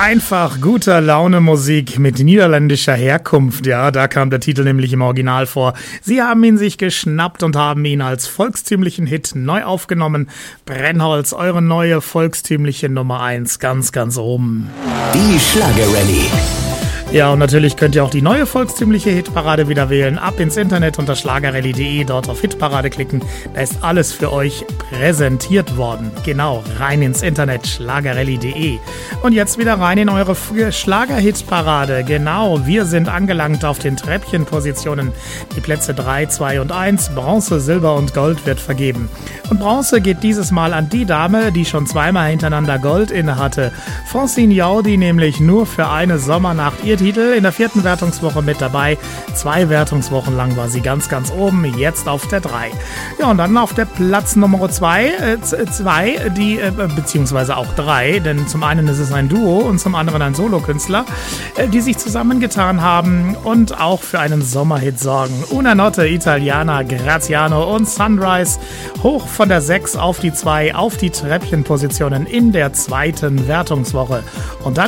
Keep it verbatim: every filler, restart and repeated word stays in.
Einfach guter Laune Musik mit niederländischer Herkunft. Ja, da kam der Titel nämlich im Original vor. Sie haben ihn sich geschnappt und haben ihn als volkstümlichen Hit neu aufgenommen. Brennholz, eure neue volkstümliche Nummer eins, ganz, ganz oben. Die Schlagerrallye. Ja, und natürlich könnt ihr auch die neue volkstümliche Hitparade wieder wählen. Ab ins Internet unter schlagerrallye punkt de, dort auf Hitparade klicken. Da ist alles für euch präsentiert worden. Genau, rein ins Internet, schlagerrallye punkt de. Und jetzt wieder rein in eure Schlager-Hitparade. Genau, wir sind angelangt auf den Treppchenpositionen. Die Plätze drei, zwei und eins, Bronze, Silber und Gold wird vergeben. Und Bronze geht dieses Mal an die Dame, die schon zweimal hintereinander Gold inne hatte. Francine Jaudi nämlich nur für eine Sommernacht. Ihr Titel in der vierten Wertungswoche mit dabei. Zwei Wertungswochen lang war sie ganz, ganz oben, jetzt auf der drei. Ja, und dann auf der Platz Nummer zwei, äh, zwei, die, äh, beziehungsweise auch drei, denn zum einen ist es ein Duo und zum anderen ein Solokünstler, äh, die sich zusammengetan haben und auch für einen Sommerhit sorgen. Una Notte, Italiana, Graziano und Sunrise hoch von der sechs auf die zwei, auf die Treppchenpositionen in der zweiten Wertungswoche. Und dann